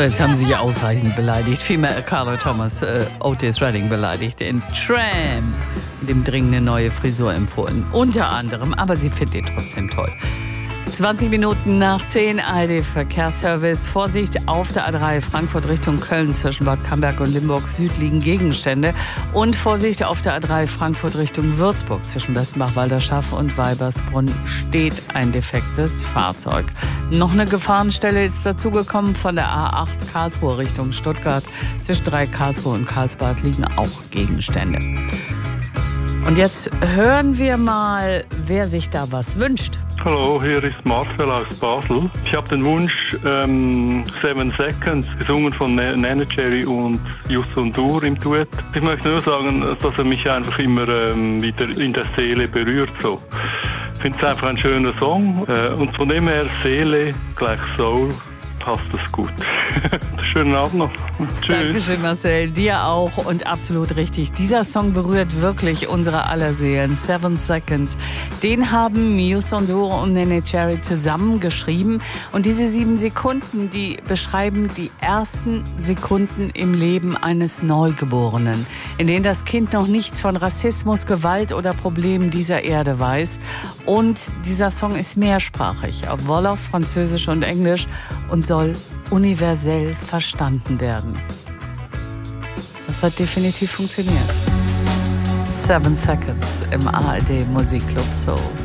jetzt haben sie ja ausreichend beleidigt. Vielmehr Carla Thomas, Otis Redding beleidigt. In Tram, dem dringend eine neue Frisur empfohlen. Unter anderem, aber sie findet ihn trotzdem toll. 20 Minuten nach 10, ARD Verkehrsservice. Vorsicht auf der A3 Frankfurt Richtung Köln zwischen Bad Camberg und Limburg Süd liegen Gegenstände. Und Vorsicht auf der A3 Frankfurt Richtung Würzburg zwischen Westbach-Walderschaff und Weibersbrunn steht ein defektes Fahrzeug. Noch eine Gefahrenstelle ist dazugekommen von der A8 Karlsruhe Richtung Stuttgart. Zwischen 3 Karlsruhe und Karlsbad liegen auch Gegenstände. Und jetzt hören wir mal, wer sich da was wünscht. Hallo, hier ist Marcel aus Basel. Ich habe den Wunsch 7 Seconds, gesungen von Nene Cherry und Youssou N'Dour im Duett. Ich möchte nur sagen, dass er mich einfach immer wieder in der Seele berührt. So. Ich finde es einfach ein schöner Song und von dem her Seele gleich Soul passt das gut. Schönen Abend noch. Tschüss. Dankeschön, Marcel. Dir auch und absolut richtig. Dieser Song berührt wirklich unsere aller Seelen. 7 Seconds. Den haben Youssou N'Dour und Nene Cherry zusammen geschrieben. Und diese 7 Sekunden, die beschreiben die ersten Sekunden im Leben eines Neugeborenen, in denen das Kind noch nichts von Rassismus, Gewalt oder Problemen dieser Erde weiß. Und dieser Song ist mehrsprachig, auf Wolof, Französisch und Englisch und soll universell verstanden werden. Das hat definitiv funktioniert. 7 Seconds im ARD Musikclub Soul.